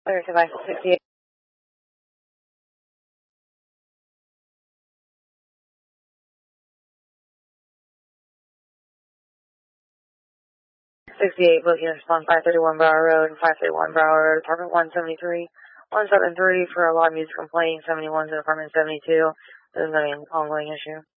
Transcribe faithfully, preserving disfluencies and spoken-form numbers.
There's device sixty-eight. sixty-eight, booking response five thirty-one Brower Road, five thirty-one Brower Road, apartment one seventy-three, one seventy-three for a loud music complaint, seventy-one to apartment seventy-two. This is an ongoing issue.